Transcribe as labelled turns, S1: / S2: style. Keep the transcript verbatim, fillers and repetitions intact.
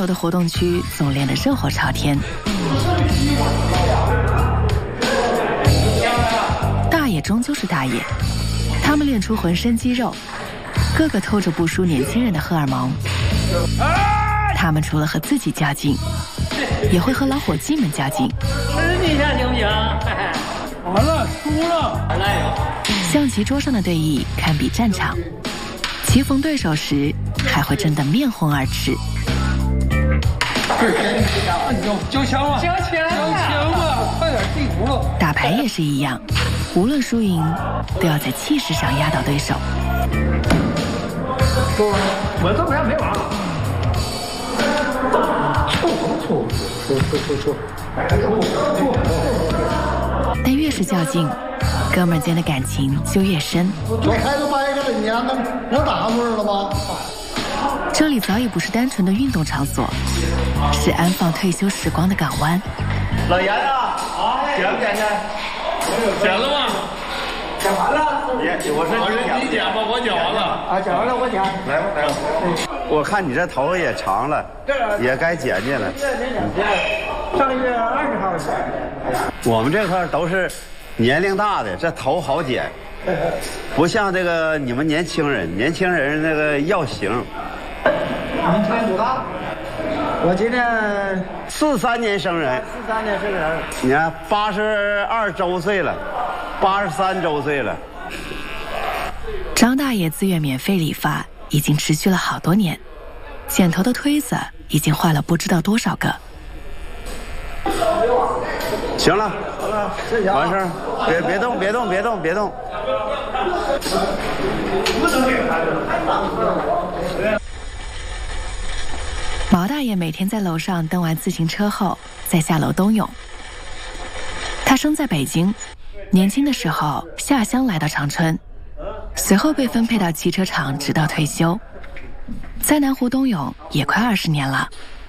S1: 楼的活动区总练得热火朝天。大爷终究是大爷，他们练出浑身肌肉，个个透着不输年轻人的荷尔蒙。他们除了和自己较劲，也会和老伙计们较劲。
S2: 吃你一下行不行？完了，输了。
S1: 象棋桌上的对弈堪比战场，棋逢对手时还会争得面红耳赤。
S2: 交枪了，交枪，交枪吧，快点地图了。
S1: 打牌也是一样，无论输赢，都要在气势上压倒对手。
S2: 我这边没完。错错错错错错！
S1: 但越是较劲，哥们儿间的感情就越深。
S3: 我牌都掰开了，你还能能打上棍了吗？
S1: 这里早已不是单纯的运动场所，是安放退休时光的港湾。
S4: 老严啊，啊，剪不剪去？
S2: 剪了吗？
S4: 剪完了。也，我说
S2: 你剪吧，我剪完了。
S4: 啊，剪完了我剪。来吧，来吧。我看你这头发也长了，也该剪剪了。
S3: 上月二十号剪。
S4: 我们这块都是年龄大的，这头好剪，不像这个你们年轻人，年轻人那个要形。
S3: 您才多大？我今年
S4: 四三年生人。
S3: 四三年生人。
S4: 你看，八十二周岁了，八十三周岁了。
S1: 张大爷自愿免费理发已经持续了好多年，剪头的推子已经换了不知道多少个。
S4: 行了，
S3: 好了，谢谢啊。
S4: 完事儿，别别动，别动，别动，别动。
S1: 毛大爷每天在楼上蹬完自行车后，再下楼冬泳。他生在北京，年轻的时候下乡来到长春，随后被分配到汽车厂，直到退休。在南湖冬泳也快二十年了。